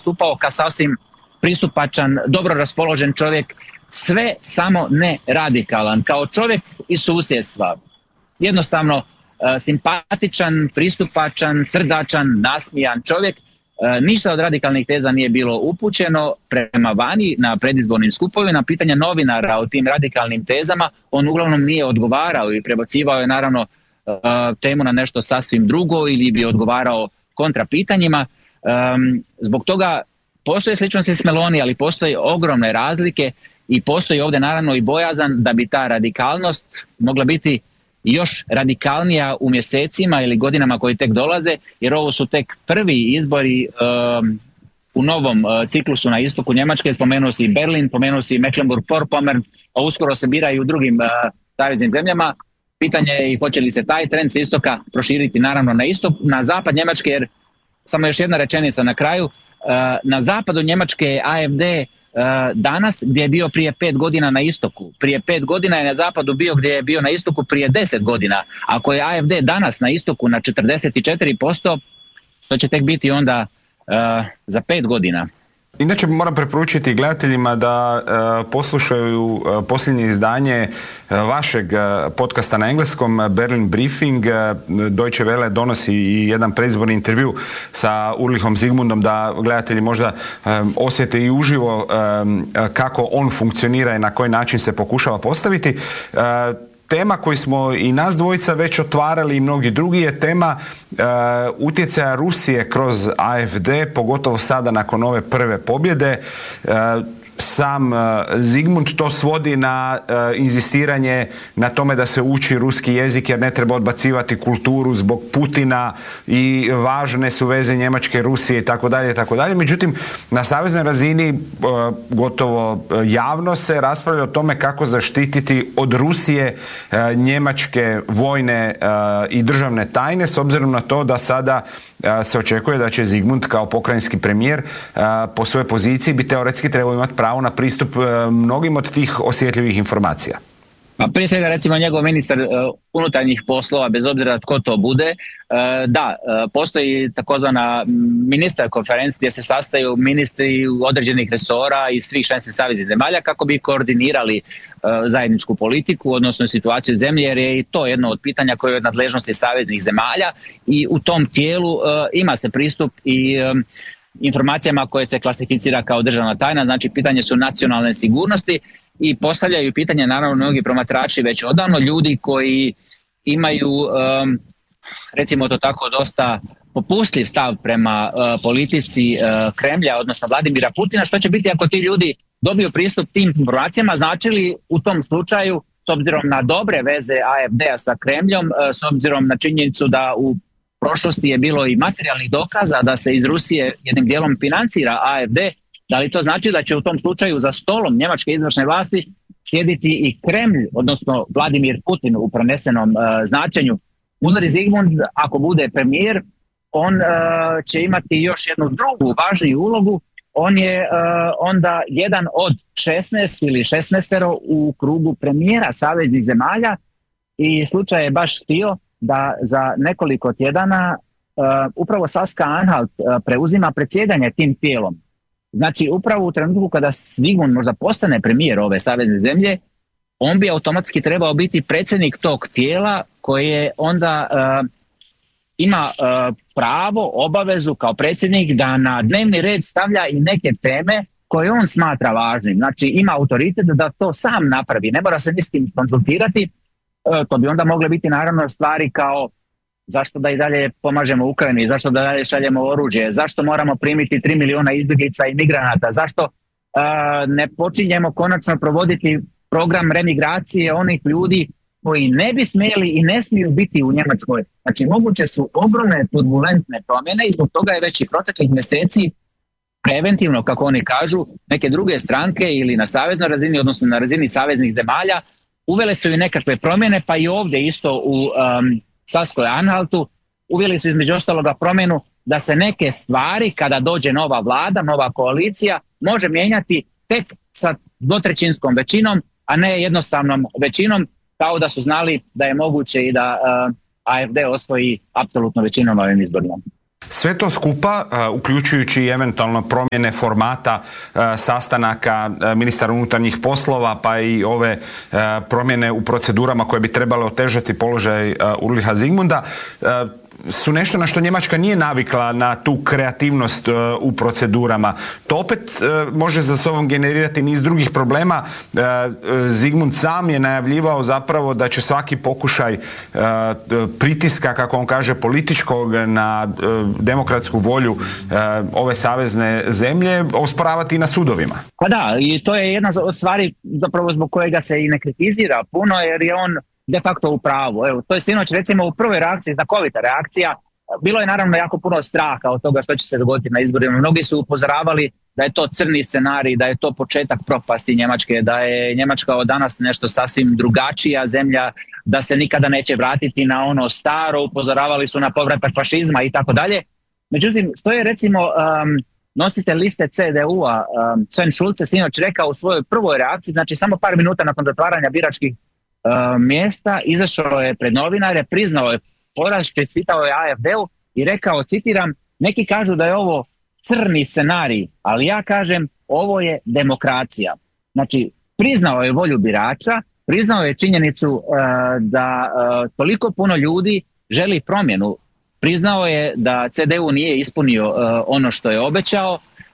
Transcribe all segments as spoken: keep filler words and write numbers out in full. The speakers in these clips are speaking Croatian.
nastupao kao sasvim pristupačan, dobro raspoložen čovjek, sve samo ne radikalan, kao čovjek iz susjedstva. Jednostavno uh, simpatičan, pristupačan, srdačan, nasmijan čovjek. Uh, ništa od radikalnih teza nije bilo upućeno prema vani na predizbornim skupovima. Na pitanja novinara o tim radikalnim tezama on uglavnom nije odgovarao i prebacivao je naravno uh, temu na nešto sasvim drugo ili bi odgovarao kontra pitanjima. Um, zbog toga postoje sličnosti s Meloni, ali postoje ogromne razlike i postoji ovdje naravno i bojazan da bi ta radikalnost mogla biti još radikalnija u mjesecima ili godinama koji tek dolaze, jer ovo su tek prvi izbori um, u novom uh, ciklusu na istoku Njemačke. Spomenuo si Berlin, spomenuo si Mecklenburg-Vorpommern, a uskoro se bira i u drugim uh, saveznim zemljama. Pitanje je i hoće li se taj trend sa istoka proširiti naravno na istok, na zapad Njemačke, jer samo još jedna rečenica na kraju, uh, na zapadu Njemačke je A F D uh, danas gdje je bio prije pet godina na istoku. Prije pet godina je na zapadu bio gdje je bio na istoku prije deset godina. Ako je A F D danas na istoku na četrdeset četiri posto, to će tek biti onda uh, za pet godina. Inače moram preporučiti gledateljima da uh, poslušaju uh, posljednje izdanje uh, vašeg uh, podcasta na engleskom, Berlin Briefing. Uh, Deutsche Welle donosi i jedan predizborni intervju sa Ulrichom Zygmundom, da gledatelji možda um, osjete i uživo um, kako on funkcionira i na koji način se pokušava postaviti. Uh, Tema koju smo i nas dvojica već otvarali i mnogi drugi je tema uh, utjecaja Rusije kroz A F D, pogotovo sada nakon ove prve pobjede. Uh, sam uh, Zygmunt to svodi na uh, inzistiranje na tome da se uči ruski jezik jer ne treba odbacivati kulturu zbog Putina i važne su veze Njemačke, Rusije i tako dalje i tako dalje. Međutim, na saveznoj razini uh, gotovo uh, javno se raspravlja o tome kako zaštititi od Rusije uh, njemačke vojne uh, i državne tajne, s obzirom na to da sada uh, se očekuje da će Zygmunt kao pokrajinski premijer uh, po svojoj poziciji bi teoretski trebao imati pravo na pristup mnogim od tih osjetljivih informacija. Pa prije svega recimo njegov ministar uh, unutarnjih poslova, bez obzira tko to bude, uh, da, uh, postoji takozvana ministar konferencija gdje se sastaju ministri određenih resora iz svih šesnaest saveznih zemalja kako bi koordinirali uh, zajedničku politiku, odnosno situaciju zemlje, jer je i to jedno od pitanja koje je od nadležnosti saveznih zemalja i u tom tijelu uh, ima se pristup i um, informacijama koje se klasificira kao državna tajna, znači pitanje su nacionalne sigurnosti i postavljaju pitanje naravno mnogi promatrači već odavno, ljudi koji imaju um, recimo to tako dosta popustljiv stav prema uh, politici uh, Kremlja, odnosno Vladimira Putina. Što će biti ako ti ljudi dobiju pristup tim informacijama? Znači li u tom slučaju, s obzirom na dobre veze A F D-a sa Kremljom, uh, s obzirom na činjenicu da u prošlosti je bilo i materijalnih dokaza da se iz Rusije jednim dijelom financira A F D, da li to znači da će u tom slučaju za stolom njemačke izvršne vlasti sjediti i Kremlj, odnosno Vladimir Putin u prenesenom uh, značenju? Ulrich Zygmunt, ako bude premijer, on uh, će imati još jednu drugu važniju ulogu. On je uh, onda jedan od šesnaest ili šesnaestero u krugu premijera saveznih zemalja i slučaj je baš htio da za nekoliko tjedana uh, upravo Saska-Anhalt uh, preuzima predsjedanje tim tijelom. Znači, upravo u trenutku kada Zygmunt možda postane premijer ove savezne zemlje, on bi automatski trebao biti predsjednik tog tijela koje onda uh, ima uh, pravo, obavezu kao predsjednik da na dnevni red stavlja i neke teme koje on smatra važnim. Znači, ima autoritet da to sam napravi, ne mora se ni s kim konzultirati. To bi onda mogle biti naravno stvari kao zašto da i dalje pomažemo Ukrajini, zašto da dalje šaljemo oružje, zašto moramo primiti tri milijuna izbjeglica i migranata, zašto uh, ne počinjemo konačno provoditi program remigracije onih ljudi koji ne bi smjeli i ne smiju biti u Njemačkoj. Znači moguće su ogromne turbulentne promjene i zbog toga je već i proteklih mjeseci preventivno, kako oni kažu, neke druge stranke ili na saveznoj razini, odnosno na razini saveznih zemalja, uvele su i nekakve promjene, pa i ovdje isto u um, Saskoj-Anhaltu uveli su između ostaloga promjenu da se neke stvari, kada dođe nova vlada, nova koalicija, može mijenjati tek sa dvotrećinskom većinom, a ne jednostavnom većinom, kao da su znali da je moguće i da uh, A F D osvoji apsolutno većinu na ovim izborima. Sve to skupa, uh, uključujući eventualno promjene formata uh, sastanaka uh, ministara unutarnjih poslova, pa i ove uh, promjene u procedurama koje bi trebale otežati položaj uh, Ulricha Zigmunda, uh, su nešto na što Njemačka nije navikla, na tu kreativnost uh, u procedurama. To opet uh, može za sobom generirati niz drugih problema. Uh, Zigmund sam je najavljivao zapravo da će svaki pokušaj uh, pritiska, kako on kaže, političkog na uh, demokratsku volju uh, ove savezne zemlje osporavati na sudovima. Pa da, i to je jedna od stvari zapravo zbog kojega se i ne kritizira puno, jer je on de facto u pravu. Evo, to je sinoć recimo u prvoj reakciji, znakovita reakcija, bilo je naravno jako puno straha od toga što će se dogoditi na izborima. Mnogi su upozoravali da je to crni scenarij, da je to početak propasti Njemačke, da je Njemačka od danas nešto sasvim drugačija zemlja, da se nikada neće vratiti na ono staro, upozoravali su na povratak fašizma i tako dalje. Međutim, što je recimo um, nositelj liste C D U-a um, Sven Schulze sinoć rekao u svojoj prvoj reakciji, znači samo par minuta nakon zatvaranja biračkih Uh, mjesta, izašao je pred novinare, priznao je poraz, čestitao je A F D-u i rekao, citiram, neki kažu da je ovo crni scenarij, ali ja kažem ovo je demokracija. Znači, priznao je volju birača, priznao je činjenicu uh, da uh, toliko puno ljudi želi promjenu, priznao je da C D U nije ispunio uh, ono što je obećao,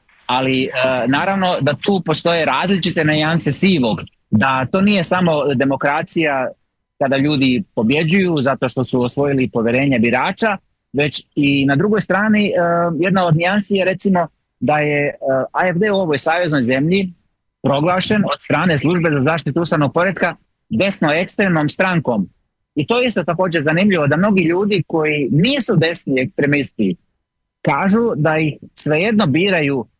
ali uh, naravno da tu postoje različite nijanse sivog, da to nije samo demokracija kada ljudi pobjeđuju zato što su osvojili povjerenje birača, već i na drugoj strani uh, jedna od nijansi je recimo da je uh, A F D u ovoj saveznoj zemlji proglašen od strane službe za zaštitu ustavnog poretka desno ekstremnom strankom. I to je isto također zanimljivo da mnogi ljudi koji nisu desni ekstremisti kažu da ih svejedno biraju uh,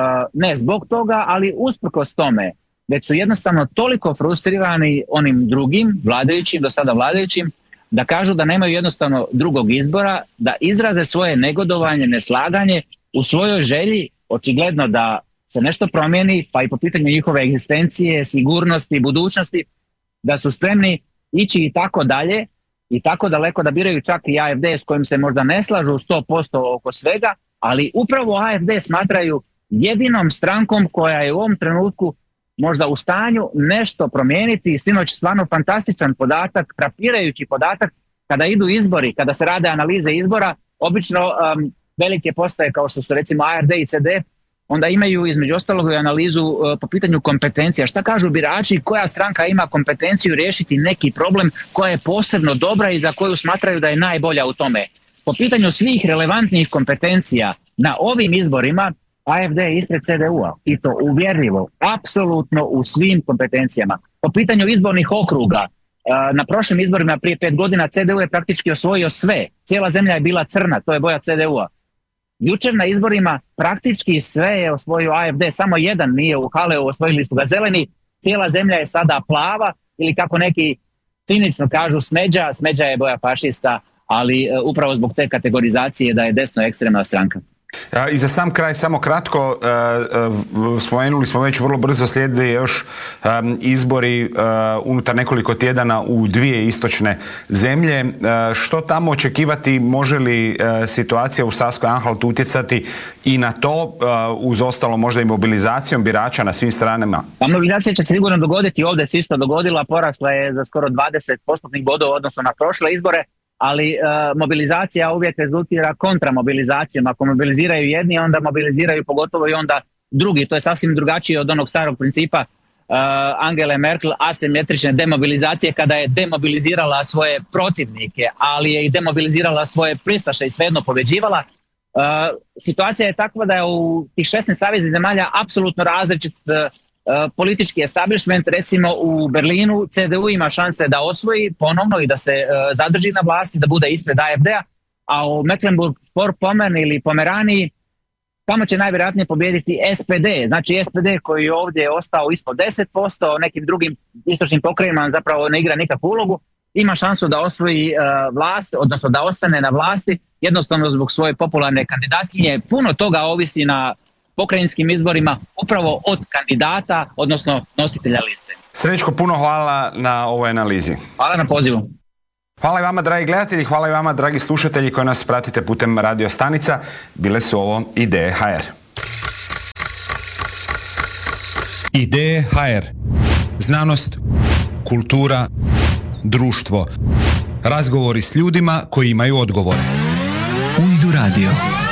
ne zbog toga, ali usprkos tome, već su jednostavno toliko frustrirani onim drugim, vladajućim, do sada vladajućim, da kažu da nemaju jednostavno drugog izbora, da izraze svoje negodovanje, neslaganje u svojoj želji, očigledno da se nešto promijeni, pa i po pitanju njihove egzistencije, sigurnosti, budućnosti, da su spremni ići i tako dalje i tako daleko da biraju čak i A F D s kojim se možda ne slažu sto posto oko svega, ali upravo A F D smatraju jedinom strankom koja je u ovom trenutku možda u stanju nešto promijeniti. Sinoć stvarno fantastičan podatak, frapirajući podatak, kada idu izbori, kada se rade analize izbora, obično um, velike postaje kao što su recimo A R D i C D, onda imaju između ostalog i analizu uh, po pitanju kompetencija. Šta kažu birači, koja stranka ima kompetenciju riješiti neki problem koja je posebno dobra i za koju smatraju da je najbolja u tome. Po pitanju svih relevantnih kompetencija na ovim izborima A F D je ispred C D U-a i to uvjerljivo, apsolutno u svim kompetencijama. Po pitanju izbornih okruga, na prošlim izborima prije pet godina C D U je praktički osvojio sve. Cijela zemlja je bila crna, to je boja C D U-a. Jučer na izborima praktički sve je osvojio A F D, samo jedan nije u Haleu, osvojili su ga zeleni. Cijela zemlja je sada plava ili kako neki cinično kažu smeđa, smeđa je boja fašista, ali upravo zbog te kategorizacije da je desno ekstremna stranka. I za sam kraj, samo kratko, spomenuli smo već vrlo brzo slijede još izbori unutar nekoliko tjedana u dvije istočne zemlje. Što tamo očekivati, može li situacija u Saskoj-Anhaltu utjecati i na to, uz ostalo možda i mobilizacijom birača na svim stranama? Pa mobilizacija će se sigurno dogoditi, ovdje se isto dogodila, porasla je za skoro dvadeset postotnih bodova odnosno na prošle izbore, ali uh, mobilizacija uvijek rezultira kontramobilizacijom. Ako mobiliziraju jedni, onda mobiliziraju pogotovo i onda drugi. To je sasvim drugačije od onog starog principa uh, Angele Merkel asimetrične demobilizacije kada je demobilizirala svoje protivnike, ali je i demobilizirala svoje pristaše i svejedno pobjeđivala. Uh, situacija je takva da je u tih šesnaest saveznih zemalja apsolutno različit uh, politički establishment. Recimo u Berlinu C D U ima šanse da osvoji ponovno i da se uh, zadrži na vlasti, da bude ispred A F D-a, a u Mecklenburg-Vorpommern ili Pomeraniji tamo će najvjerojatnije pobijediti S P D. Znači S P D koji je ovdje ostao ispod deset posto, nekim drugim istočnim pokrajinama zapravo ne igra nikakvu ulogu, ima šansu da osvoji uh, vlast, odnosno da ostane na vlasti, jednostavno zbog svoje popularne kandidatkinje. Puno toga ovisi na pokrajinskim izborima upravo od kandidata, odnosno nositelja liste. Srećko, puno hvala na ovoj analizi. Hvala na pozivu. Hvala i vama, dragi gledatelji, hvala i vama, dragi slušatelji koji nas pratite putem radio stanica. Bile su ovo Ideje ha er. Ideje ha er. Znanost, kultura, društvo. Razgovori s ljudima koji imaju odgovore. Unidu radio.